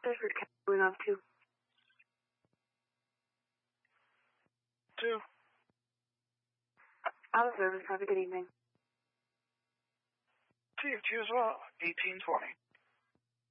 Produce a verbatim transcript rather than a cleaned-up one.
Bedford County going off two. Two. Out of service. Have a good evening. To you, to you as well. eighteen twenty.